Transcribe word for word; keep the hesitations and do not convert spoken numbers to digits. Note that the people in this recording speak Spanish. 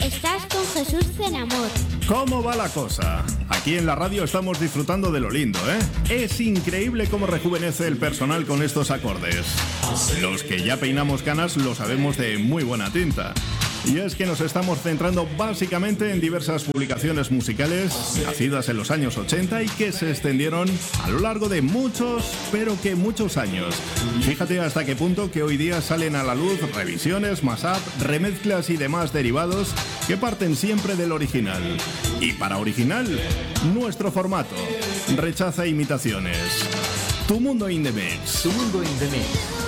Estás con Jesús Zenamor. ¿Cómo va la cosa? Aquí en la radio estamos disfrutando de lo lindo, ¿eh? Es increíble cómo rejuvenece el personal con estos acordes. Los que ya peinamos canas lo sabemos de muy buena tinta. Y es que nos estamos centrando básicamente en diversas publicaciones musicales nacidas en los años ochenta y que se extendieron a lo largo de muchos, pero que muchos años. Fíjate hasta qué punto que hoy día salen a la luz revisiones, mashup, remezclas y demás derivados que parten siempre del original. Y para original, nuestro formato. Rechaza imitaciones. Tu mundo in the mix. Tu mundo in the mix.